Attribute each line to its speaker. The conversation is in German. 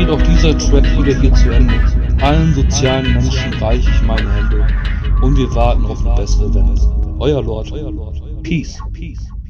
Speaker 1: geht auch dieser Track wieder hier zu Ende. Allen sozialen Menschen reiche ich meine Hände und wir warten auf eine bessere Wende. Euer Lord. Peace.